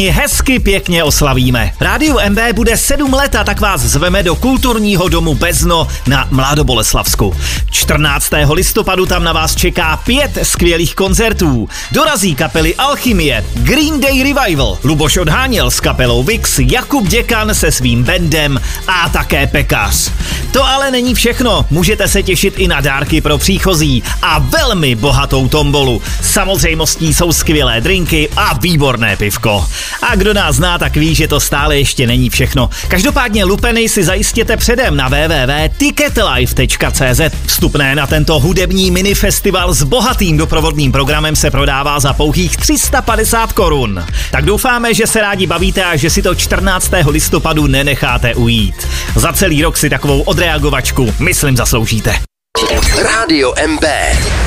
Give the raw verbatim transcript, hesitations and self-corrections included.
Hezky pěkně oslavíme. Rádiu M B bude sedm let a tak vás zveme do kulturního domu Bezno na Mladoboleslavsku. čtrnáctého listopadu tam na vás čeká pět skvělých koncertů. Dorazí kapely Alchymie, Green Day Revival, Luboš Odháněl s kapelou Vix, Jakub Děkan se svým bandem a také Pekař. To ale není všechno, můžete se těšit i na dárky pro příchozí a velmi bohatou tombolu. Samozřejmostí jsou skvělé drinky a výborné pivko. A kdo nás zná, tak ví, že to stále ještě není všechno. Každopádně lupeny si zajistěte předem na w w w tečka ticketlife tečka c z. Vstupné na tento hudební minifestival s bohatým doprovodným programem se prodává za pouhých tři sta padesát korun. Tak doufáme, že se rádi bavíte a že si to čtrnáctého listopadu nenecháte ujít. Za celý rok si takovou odreagovačku, myslím, zasloužíte. Rádio M B.